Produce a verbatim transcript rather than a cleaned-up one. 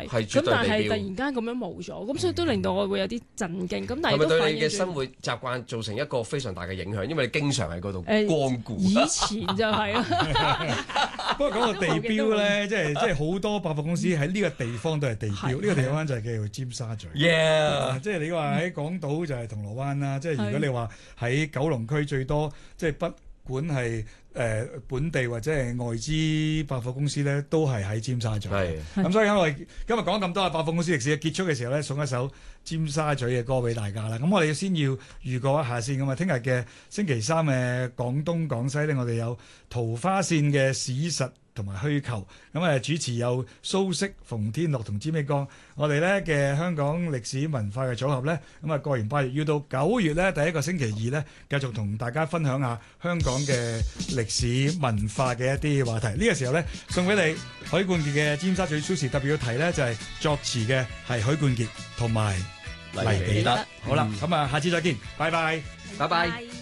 係，咁但係突然間咁樣冇咗，咁所以都令到我會有啲震驚。咁但係係咪對都反映你嘅生活習慣造成一個非常大嘅影響？因為你經常喺嗰度光顧。 以前就係啦。 不過講個地標咧，即係即係好多百貨公司喺呢個地方都係地標。呢個地方就係叫做尖沙咀。 Yeah， 即係你話喺港島就係銅鑼灣啦。即係如果你話喺九龍區最多，即係不管係誒本地或者係外資百貨公司咧，都係喺尖沙咀。係咁，所以我哋今日講咁多嘅百貨公司歷史，結束嘅時候咧，送一首尖沙咀嘅歌俾大家啦。咁我哋先要預告一下先。咁啊，聽日嘅星期三嘅廣東廣西咧，我哋有桃花線嘅史實同埋虛構。咁啊，主持有蘇軾、馮天樂同詹益光。我哋咧嘅香港歷史文化嘅組合咧，咁啊過完八月要到九月咧，第一個星期二咧，繼續同大家分享下香港嘅歷史文化嘅一啲話題。呢、這個時候咧，送俾你許冠傑嘅《尖沙咀 Sushi》，特別要提咧就係、是、作詞嘅係許冠傑同埋黎彼得。好啦，咁啊、嗯，下次再見，拜拜， 拜拜。